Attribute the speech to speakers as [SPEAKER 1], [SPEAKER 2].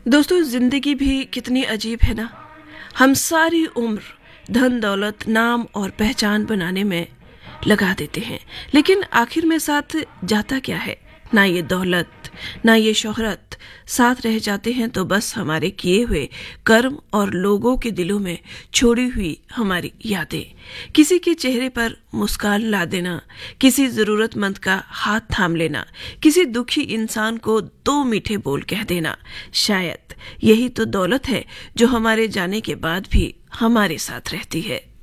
[SPEAKER 1] दोस्तों, जिंदगी भी कितनी अजीब है ना। हम सारी उम्र धन दौलत नाम और पहचान बनाने में लगा देते हैं, लेकिन आखिर में साथ जाता क्या है? ना ये दौलत ना ये शोहरत, साथ रह जाते हैं तो बस हमारे किए हुए कर्म और लोगों के दिलों में छोड़ी हुई हमारी यादें। किसी के चेहरे पर मुस्कान ला देना, किसी जरूरतमंद का हाथ थाम लेना, किसी दुखी इंसान को दो मीठे बोल कह देना, शायद यही तो दौलत है जो हमारे जाने के बाद भी हमारे साथ रहती है।